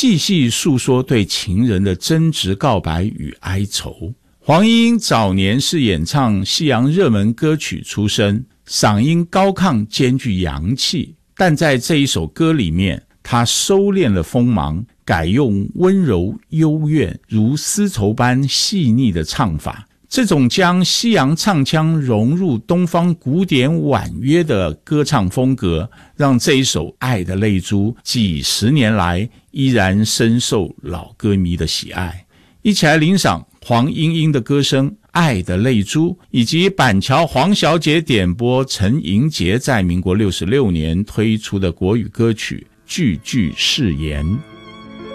细细诉说对情人的真挚告白与哀愁。黄莺莺早年是演唱西洋热门歌曲出身，嗓音高亢兼具洋气，但在这一首歌里面，她收敛了锋芒，改用温柔幽怨如丝绸般细腻的唱法。这种将西洋唱腔融入东方古典婉约的歌唱风格，让这一首《爱的泪珠》几十年来依然深受老歌迷的喜爱。一起来欣赏黄莺莺的歌声《爱的泪珠》，以及板桥黄小姐点播陈盈杰在民国66年推出的国语歌曲《句句誓言》。